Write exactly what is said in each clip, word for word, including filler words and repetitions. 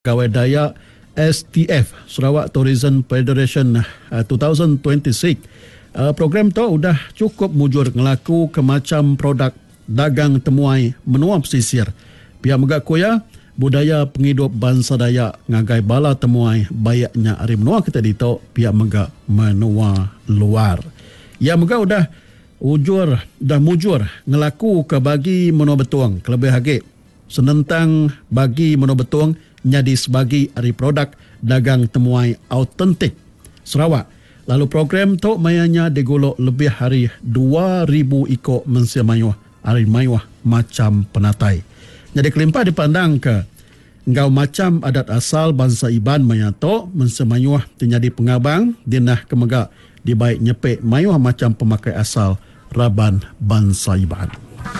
Gawai Dayak S T F, Sarawak Tourism Federation uh, dua ribu dua puluh enam. Uh, program tu sudah cukup mujur ngelaku ke macam produk dagang temuai menua pesisir. Pihak Megak Koya, budaya penghidup bangsa Dayak ngagai bala temuai bayaknya hari menua kita dito pihak Megak menua luar. Ya Megak udah ujur, dah mujur ngelaku ke bagi menua betuang. Kelebih lagi, senentang bagi menua betuang nyadi sebagai hari produk dagang temuai autentik Sarawak. Lalu program tu mayanya digolok lebih hari dua ribu ikut mensia mayuah hari mayuah macam penatai. Jadi kelimpah dipandang ke engkau macam adat asal bangsa Iban mayato mensia mayuah tinyadi pengabang dinah kemegak di baik nyepek mayuah macam pemakai asal Raban bangsa Iban.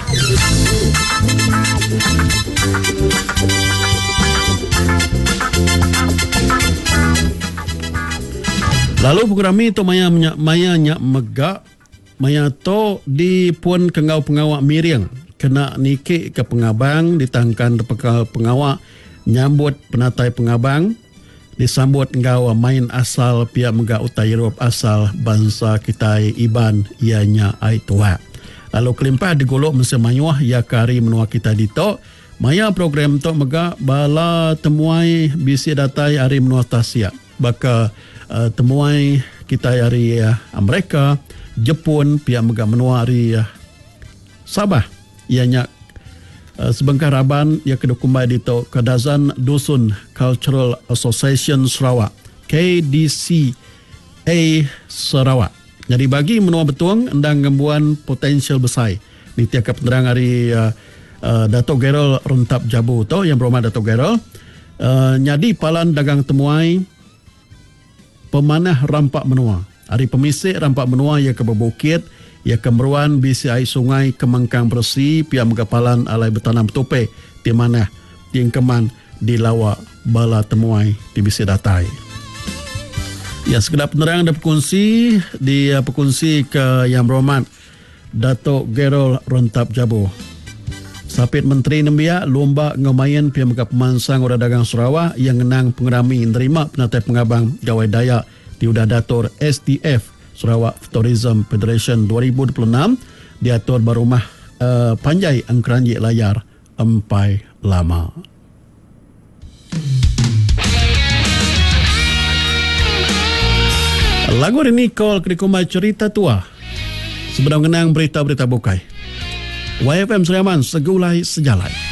Lalu program itu maya maya nyak megak maya to di pun kengau pengawak miring kena nikik ke pengabang ditangkan pekal pengawak nyambut penatai pengabang disambut engkau main asal pihak megak utai Europe asal bangsa kita Iban ianya Aitua. Lalu kelimpah digolok mensia mayuah ya kari menua kita dito maya program tok megak bala temuai bisi datai hari menua tasia baka uh, temuai kita hari uh, Amerika Jepun pihak megak menua hari uh, Sabah ianya uh, sebengkar Raban ya kedukumbai dito Kadazan Dusun Cultural Association Sarawak K D C A Sarawak. Jadi bagi menua betuang endang ngembuan potensial besar di tiap penerang hari uh, uh, Dato' Gerald Runtap Jabu tu yang berumah Dato' Gerald uh, nyadi palan dagang temuai pemanah rampak menua. Hari pemisik rampak menua ia ke Bebukit, ia ke Meruan bisi air sungai Kemangkang bersih pihak megapalan alai bertanam tupe di mana di Engkeman di Lawak bala temuai di bisi datai. Ya, sekedar penerang dan berkongsi di uh, berkongsi ke Yang Berhormat Dato' Gerald Runtap Jabu. Sapit Menteri Nembia lomba ngemayan pihak megak pemansang orang dagang Sarawak yang ngenang pengerami nerima penatai pengabang Gawai Dayak di Udah Dator S T F Sarawak Tourism Federation dua ribu dua puluh enam diatur barumah uh, panjai angkeranjik layar empai lama. Lagu ini call kedikumai cerita tua sebelum mengenang berita-berita bukai. Y F M Seriaman segulai sejalan.